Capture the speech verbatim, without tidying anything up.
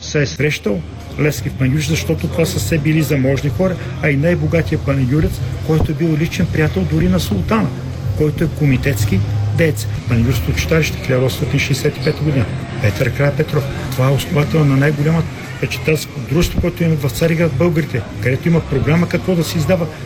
се е срещал Левски в Панагюрище, защото това са все били заможни хора, а и най-богатия панагюрец, който е бил личен приятел дори на султана, който е комитетски деец. Панагюрското читалище хиляда осемстотин шейсет и пета година. Петър Карапетров. Това е основател на най-голямата печатарско дружество, което има в Цариград българите, където има програма какво да се издава